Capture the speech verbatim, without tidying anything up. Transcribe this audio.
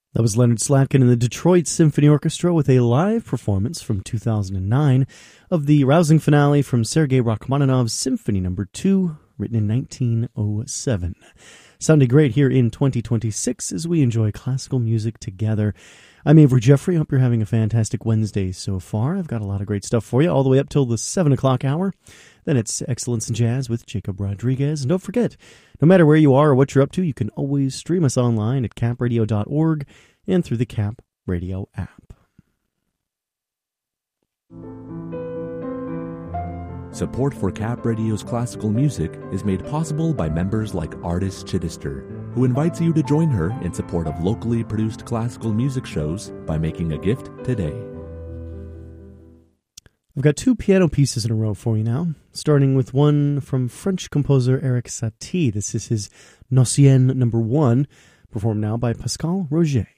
That was Leonard Slatkin and the Detroit Symphony Orchestra with a live performance from two thousand nine of the rousing finale from Sergei Rachmaninoff's Symphony Number two, written in nineteen oh seven. Sounding great here in twenty twenty-six as we enjoy classical music together. I'm Avery Jeffrey. Hope you're having a fantastic Wednesday so far. I've got a lot of great stuff for you all the way up till the seven o'clock hour. Then it's Excellence in Jazz with Jacob Rodriguez. And don't forget, no matter where you are or what you're up to, you can always stream us online at cap radio dot org and through the Cap Radio app. Support for Cap Radio's classical music is made possible by members like Artis Chittister, who invites you to join her in support of locally produced classical music shows by making a gift today. I've got two piano pieces in a row for you now, starting with one from French composer Erik Satie. This is his Gnossienne number one, performed now by Pascal Roger.